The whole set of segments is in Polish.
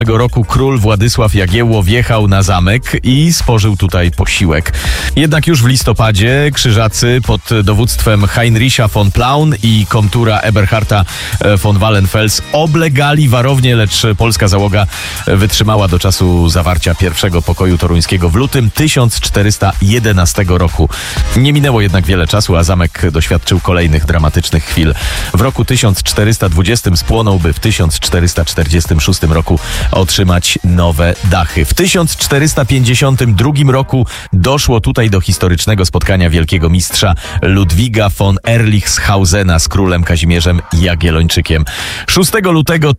roku król Władysław Jagiełło wjechał na zamek i spożył tutaj posiłek. Jednak już w listopadzie krzyżacy pod dowództwem Heinricha von Plauen i komtura Eberharda von Wallenfels oblegali warownię, lecz polska załoga wytrzymała do czasu zawarcia pierwszego pokoju toruńskiego w lutym 1411 roku. Nie minęło jednak wiele czasu, a zamek doświadczył kolejnych dramatycznych chwil. W roku 1420 spłonął, by w 1446 roku otrzymać nowe dachy. W 1452 roku doszło tutaj do historycznego spotkania wielkiego mistrza Ludwiga von Ehrlichshausena z królem Kazimierzem Jagiellończykiem. 6 lutego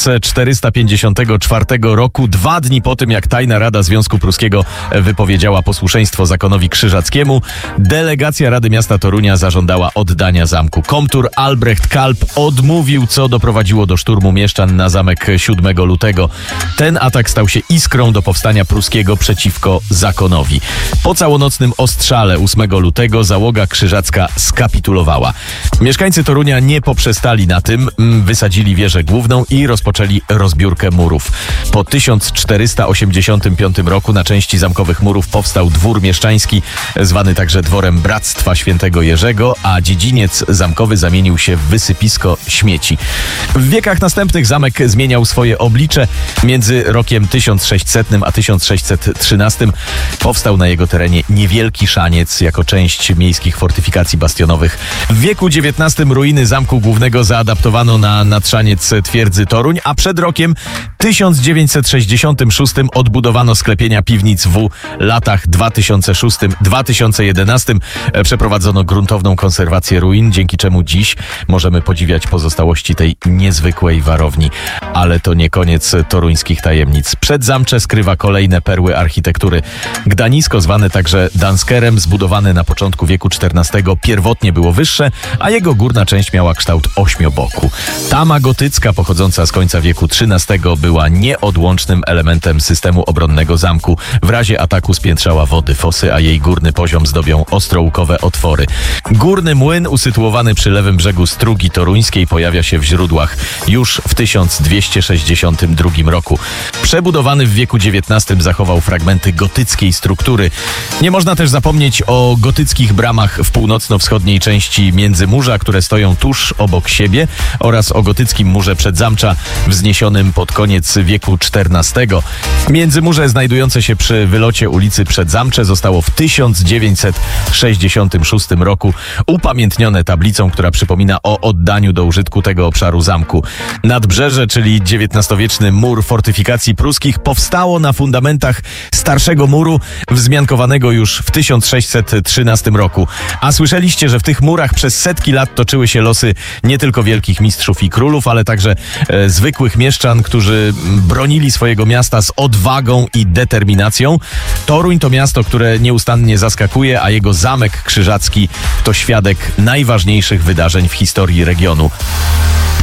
1454 roku, 2 dni po tym jak Tajna Rada Związku Pruskiego wypowiedziała posłuszeństwo zakonowi krzyżackiemu, delegacja Rady Miasta Torunia zażądała oddania zamku. Komtur Albrecht Kalb odmówił, co doprowadziło do szturmu mieszczan na zamek 7 lutego. Ten atak stał się iskrą do powstania pruskiego przeciwko zakonowi. Po całonocnym ostrzale 8 lutego załoga krzyżacka skapitulowała. Mieszkańcy Torunia nie poprzestali na tym, wysadzili wieżę główną i rozpoczęli rozbiórkę murów. Po 1485 roku na części zamkowych murów powstał dwór mieszczański, zwany także dworem Bractwa Świętego Jerzego, a dziedziniec zamkowy zamienił się w wysypisko śmieci. W wiekach następnych zamek zmieniał swoje oblicze. Między rokiem 1600 a 1613 powstał na jego terenie niewielki szaniec jako część miejskich fortyfikacji bastionowych. W wieku XIX ruiny zamku głównego zaadaptowano na nadszaniec twierdzy Toruń, a przed rokiem 1966 odbudowano sklepienia piwnic W. latach 2006-2011 przeprowadzono gruntowną konserwację ruin, dzięki czemu dziś możemy podziwiać pozostałości tej niezwykłej warowni. Ale to nie koniec toruńskich tajemnic. Przedzamcze skrywa kolejne perły architektury. Gdanisko, zwane także Danskerem, zbudowane na początku wieku XIV, pierwotnie było wyższe, a jego górna część miała kształt ośmioboku. Tama gotycka, pochodząca z końca wieku XIII, była nieodłącznym elementem systemu obronnego zamku. W razie ataku spiętrzała wody fosy, a jej górny poziom zdobią ostrołkowe otwory. Górny młyn usytuowany przy lewym brzegu Strugi Toruńskiej pojawia się w źródłach już w 1262 roku. Przebudowany w wieku XIX zachował fragmenty gotyckiej struktury. Nie można też zapomnieć o gotyckich bramach w północno-wschodniej części Międzymurza, które stoją tuż obok siebie, oraz o gotyckim murze przedzamcza wzniesionym pod koniec wieku XIV. Międzymurze znajdujące się przy wylocie ulicy Przedzamcze zostało w 1966 roku upamiętnione tablicą, która przypomina o oddaniu do użytku tego obszaru zamku. Nadbrzeże, czyli XIX-wieczny mur fortyfikacji pruskich, powstało na fundamentach starszego muru wzmiankowanego już w 1613 roku. A słyszeliście, że w tych murach przez setki lat toczyły się losy nie tylko wielkich mistrzów i królów, ale także zwykłych mieszczan, którzy bronili swojego miasta z odwagą i determinacją. Toruń to miasto, które nieustannie zaskakuje, a jego zamek krzyżacki to świadek najważniejszych wydarzeń w historii regionu.